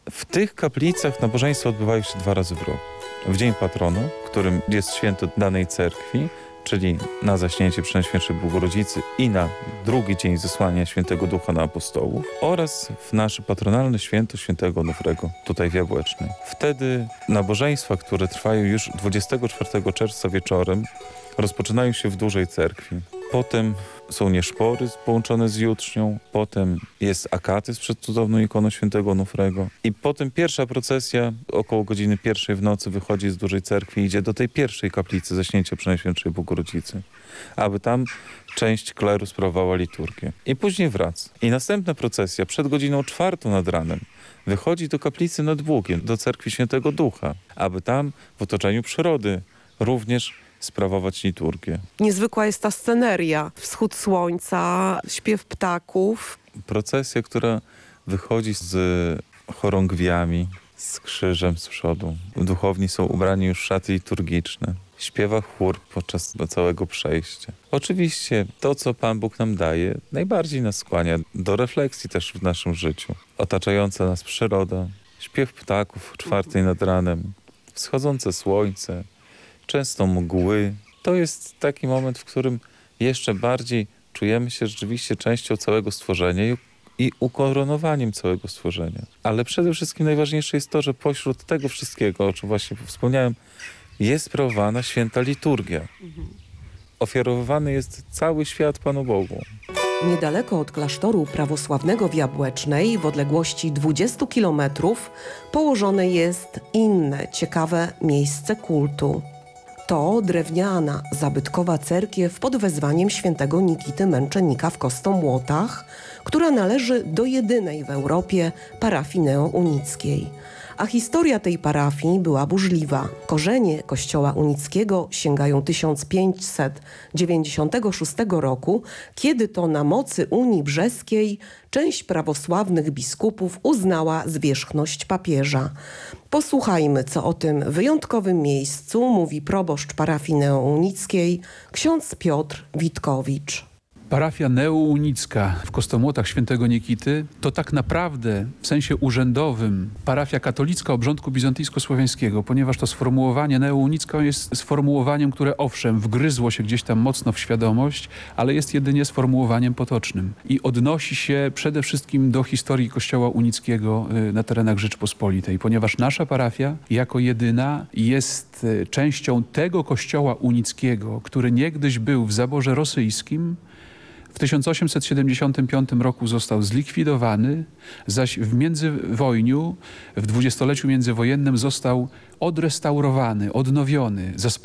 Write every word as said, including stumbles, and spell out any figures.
W tych kaplicach nabożeństwa odbywają się dwa razy w roku. W dzień patronu, którym jest święto danej cerkwi, czyli na zaśnięcie Przenajświętszej Bogorodzicy i na drugi dzień zesłania Świętego Ducha na apostołów, oraz w nasze patronalne święto Świętego Onufrego, tutaj w Jabłecznej. Wtedy nabożeństwa, które trwają już dwudziestego czwartego czerwca wieczorem, rozpoczynają się w dużej cerkwi. Potem są nieszpory połączone z jutrznią, potem jest akatyz przed cudowną ikoną Świętego Onufrego i potem pierwsza procesja około godziny pierwszej w nocy wychodzi z dużej cerkwi i idzie do tej pierwszej kaplicy zaśnięcia Przenajświętszej Bogorodzicy, aby tam część kleru sprawowała liturgię. I później wraca. I następna procesja przed godziną czwartą nad ranem wychodzi do kaplicy nad Bugiem, do cerkwi Świętego Ducha, aby tam w otoczeniu przyrody również sprawować liturgię. Niezwykła jest ta sceneria. Wschód słońca, śpiew ptaków. Procesja, która wychodzi z chorągwiami, z krzyżem z przodu. Duchowni są ubrani już w szaty liturgiczne. Śpiewa chór podczas całego przejścia. Oczywiście to, co Pan Bóg nam daje, najbardziej nas skłania do refleksji też w naszym życiu. Otaczająca nas przyroda, śpiew ptaków czwartej nad ranem, wschodzące słońce, często mgły. To jest taki moment, w którym jeszcze bardziej czujemy się rzeczywiście częścią całego stworzenia i, i ukoronowaniem całego stworzenia. Ale przede wszystkim najważniejsze jest to, że pośród tego wszystkiego, o czym właśnie wspomniałem, jest sprawowana święta liturgia. Ofiarowany jest cały świat Panu Bogu. Niedaleko od klasztoru prawosławnego w Jabłecznej, w odległości dwudziestu kilometrów, położone jest inne, ciekawe miejsce kultu. To drewniana, zabytkowa cerkiew pod wezwaniem świętego Nikity Męczennika w Kostomłotach, która należy do jedynej w Europie parafii neounickiej. A historia tej parafii była burzliwa. Korzenie kościoła unickiego sięgają tysiąc pięćset dziewięćdziesiątego szóstego roku, kiedy to na mocy Unii Brzeskiej część prawosławnych biskupów uznała zwierzchność papieża. Posłuchajmy, co o tym wyjątkowym miejscu mówi proboszcz parafii neounickiej, ksiądz Piotr Witkowicz. Parafia neounicka w Kostomłotach Świętego Nikity to tak naprawdę w sensie urzędowym parafia katolicka obrządku bizantyjsko-słowiańskiego, ponieważ to sformułowanie neounicka jest sformułowaniem, które owszem wgryzło się gdzieś tam mocno w świadomość, ale jest jedynie sformułowaniem potocznym i odnosi się przede wszystkim do historii kościoła unickiego na terenach Rzeczpospolitej, ponieważ nasza parafia jako jedyna jest częścią tego kościoła unickiego, który niegdyś był w zaborze rosyjskim. W tysiąc osiemset siedemdziesiątym piątym roku został zlikwidowany, zaś w międzywojniu, w dwudziestoleciu międzywojennym został odrestaurowany, odnowiony za